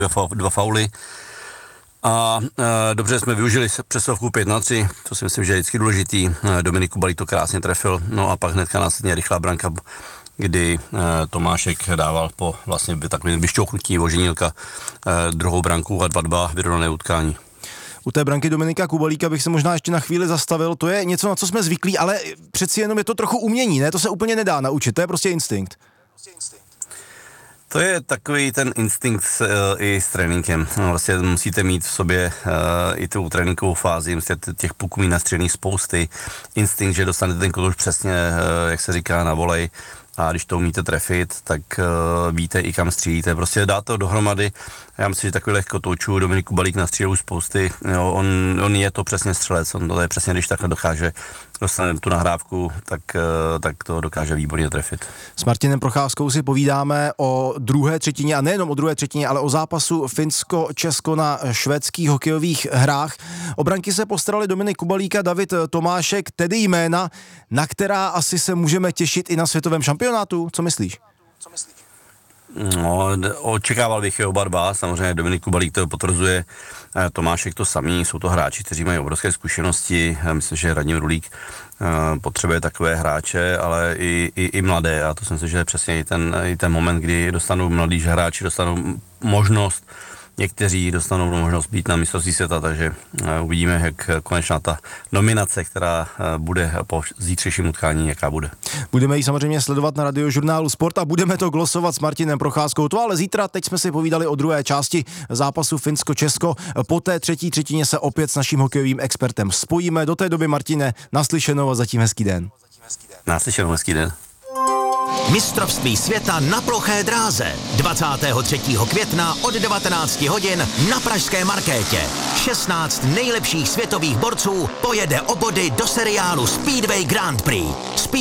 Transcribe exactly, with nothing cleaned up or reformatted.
dva fauly. A e, dobře jsme využili přesovku pět na tři, to si myslím, že je vždycky důležitý. E, Dominik Kubalík to krásně trefil, no a pak hnedka následně rychlá branka, kdy e, Tomášek dával po vlastně takovým vyšťouchnutí Voženílka e, druhou branku a dva dva vyrovnané utkání. U té branky Dominika Kubalíka bych se možná ještě na chvíli zastavil, to je něco, na co jsme zvyklí, ale přeci jenom je to trochu umění, ne? To se úplně nedá naučit, to je prostě instinkt. To je takový ten instinkt uh, i s tréninkem. No, vlastně musíte mít v sobě uh, i tu tréninkovou fázi, musíte těch puků mít nastřelených spousty. Instinkt, že dostanete ten kolož přesně, uh, jak se říká, na volej. A když to umíte trefit, tak uh, víte i kam střílíte. Prostě dá to dohromady. Já myslím, že takový lehko touču. Dominik Kubalík nastřílel spousty. Jo, on, on je to přesně střelec. On to je přesně, když takhle dokáže dostane tu nahrávku, tak, uh, tak to dokáže výborně trefit. S Martinem Procházkou si povídáme o druhé třetině, a nejenom o druhé třetině, ale o zápasu Finsko-Česko na švédských hokejových hrách. O branky se postarali Dominik Kubalík a David Tomášek, tedy jména, na která asi se můžeme těšit i na světovém šampionátu. Co myslíš? Co myslíš? No, očekával bych je oba dva, samozřejmě Dominik Kubalík to potvrzuje, Tomášek to samý, jsou to hráči, kteří mají obrovské zkušenosti, myslím, že Radim Rulík potřebuje takové hráče, ale i, i, i mladé, a to si myslím, že je přesně i ten, i ten moment, kdy dostanou mladí hráči, dostanou možnost, někteří dostanou možnost být na mistrovství světa, takže uvidíme, jak konečná ta nominace, která bude po zítřejším utkání, jaká bude. Budeme ji samozřejmě sledovat na Radiožurnálu Sport a budeme to glosovat s Martinem Procházkou. To ale zítra, teď jsme si povídali o druhé části zápasu Finsko-Česko. Po té třetí třetině se opět s naším hokejovým expertem spojíme. Do té doby, Martine, naslyšenou a zatím hezký den. Naslyšenou, hezký den. Mistrovství světa na ploché dráze. dvacátého třetího května od devatenácti hodin na pražské Markétě. šestnáct nejlepších světových borců pojede o body do seriálu Speedway Grand Prix. Speed